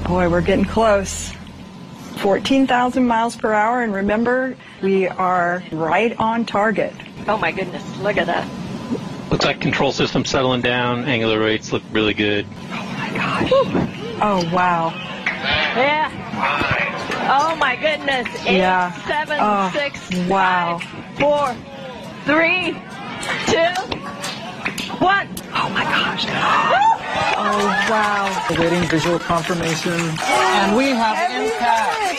Boy, we're getting close. 14,000 miles per hour, and remember, we are right on target. Oh my goodness, look at that. Looks like control system settling down. Angular rates look really good. Oh my gosh. Oh wow. Yeah. Oh my goodness. 8, 7, 6, wow. 5, 4, 3, 2, 1. Oh my gosh. Oh wow. Awaiting visual confirmation. And we have impact.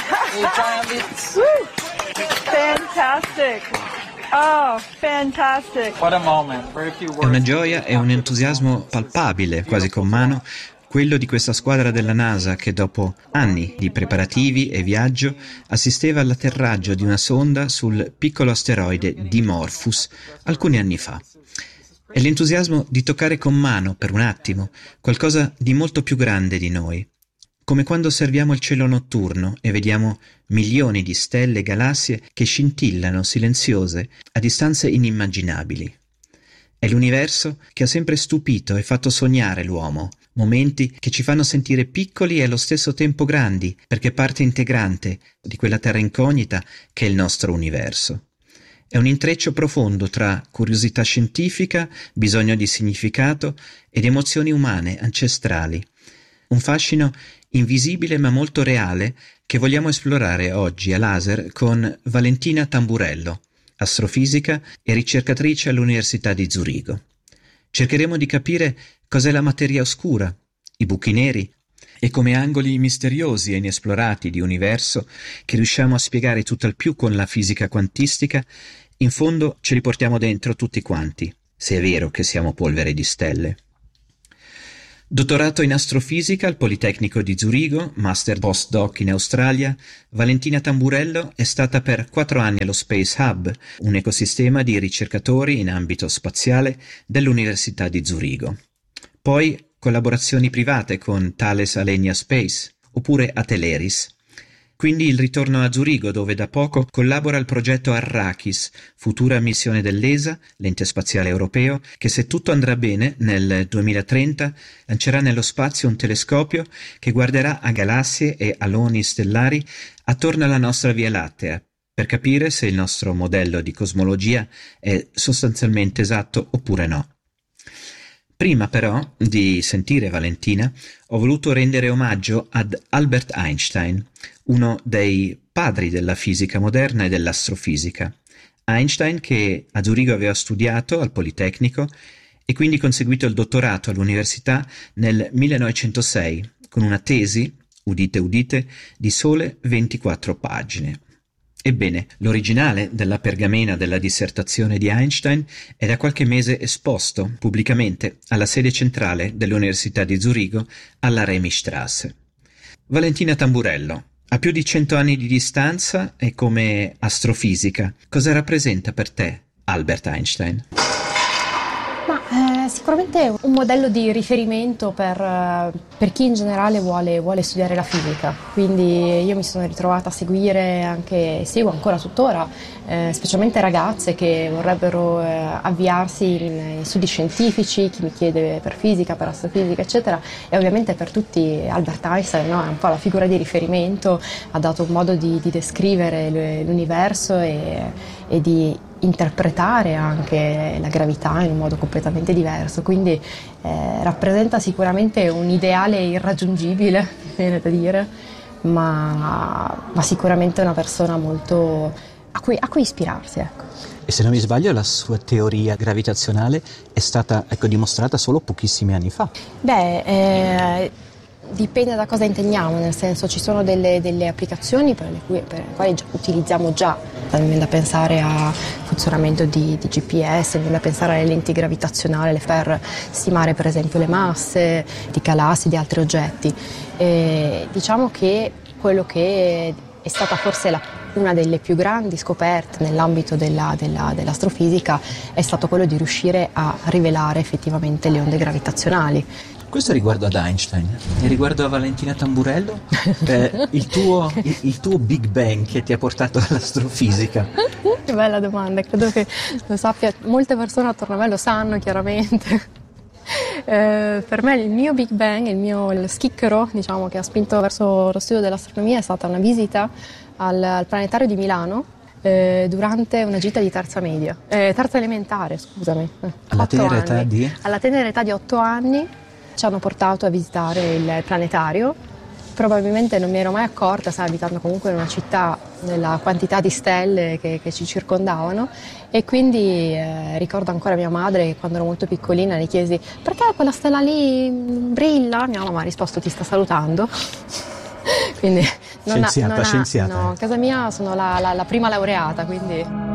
Fantastic. Oh, fantastic. What a moment. Very few words. È una gioia e un entusiasmo palpabile, quasi con mano, quello di questa squadra della NASA che dopo anni di preparativi e viaggio assisteva all'atterraggio di una sonda sul piccolo asteroide Dimorphos alcuni anni fa. È l'entusiasmo di toccare con mano per un attimo qualcosa di molto più grande di noi, come quando osserviamo il cielo notturno e vediamo milioni di stelle e galassie che scintillano silenziose a distanze inimmaginabili. È l'universo che ha sempre stupito e fatto sognare l'uomo, momenti che ci fanno sentire piccoli e allo stesso tempo grandi, perché parte integrante di quella terra incognita che è il nostro universo. È un intreccio profondo tra curiosità scientifica, bisogno di significato ed emozioni umane, ancestrali. Un fascino invisibile ma molto reale che vogliamo esplorare oggi a laser con Valentina Tamburello, astrofisica e ricercatrice all'Università di Zurigo. Cercheremo di capire cos'è la materia oscura, i buchi neri e come angoli misteriosi e inesplorati di universo che riusciamo a spiegare tutt'al più con la fisica quantistica, in fondo ce li portiamo dentro tutti quanti, se è vero che siamo polvere di stelle. Dottorato in astrofisica al Politecnico di Zurigo, master postdoc in Australia, Valentina Tamburello è stata per 4 anni allo Space Hub, un ecosistema di ricercatori in ambito spaziale dell'Università di Zurigo. Poi collaborazioni private con Thales Alenia Space, oppure Ateleris. Quindi il ritorno a Zurigo, dove da poco collabora al progetto Arrakis, futura missione dell'ESA, l'ente spaziale europeo, che se tutto andrà bene nel 2030 lancerà nello spazio un telescopio che guarderà a galassie e aloni stellari attorno alla nostra Via Lattea, per capire se il nostro modello di cosmologia è sostanzialmente esatto oppure no. Prima però di sentire Valentina, ho voluto rendere omaggio ad Albert Einstein, uno dei padri della fisica moderna e dell'astrofisica. Einstein che a Zurigo aveva studiato al Politecnico e quindi conseguito il dottorato all'università nel 1906 con una tesi, udite udite, di sole 24 pagine. Ebbene, l'originale della pergamena della dissertazione di Einstein è da qualche mese esposto pubblicamente alla sede centrale dell'Università di Zurigo alla Remistrasse. Valentina Tamburello, a più di 100 anni di distanza e come astrofisica, cosa rappresenta per te Albert Einstein? Sicuramente un modello di riferimento per chi in generale vuole studiare la fisica, quindi io mi sono ritrovata a seguo ancora tuttora, specialmente ragazze che vorrebbero avviarsi in studi scientifici, chi mi chiede per fisica, per astrofisica eccetera, e ovviamente per tutti Albert Einstein, no? È un po' la figura di riferimento, ha dato un modo di descrivere l'universo e di interpretare anche la gravità in un modo completamente diverso, quindi rappresenta sicuramente un ideale irraggiungibile, viene da dire, ma sicuramente una persona molto a cui ispirarsi, ecco. E se non mi sbaglio la sua teoria gravitazionale è stata dimostrata solo pochissimi anni fa. Dipende da cosa intendiamo, nel senso ci sono delle applicazioni per le quali utilizziamo già, viene da pensare a funzionamento di GPS, viene da pensare alle lenti gravitazionali per stimare per esempio le masse di galassie, di altri oggetti. Diciamo che quello che è stata forse una delle più grandi scoperte nell'ambito dell'astrofisica è stato quello di riuscire a rivelare effettivamente le onde gravitazionali. Questo riguardo ad Einstein e riguardo a Valentina Tamburello, il tuo Big Bang che ti ha portato all'astrofisica. Che bella domanda, credo che lo sappia, molte persone attorno a me lo sanno chiaramente. Per me il mio Big Bang, il schicchero, diciamo, che ha spinto verso lo studio dell'astronomia è stata una visita al planetario di Milano durante una gita di terza elementare, scusami. Alla tenera età di? Alla tenera età di 8 anni ci hanno portato a visitare il planetario. Probabilmente non mi ero mai accorta, sai, abitando comunque in una città, della quantità di stelle che ci circondavano, e quindi ricordo ancora mia madre che quando ero molto piccolina le chiesi: perché quella stella lì brilla? Mia mamma ha risposto: ti sta salutando. Quindi Scienziata. No, a casa mia sono la prima laureata, quindi...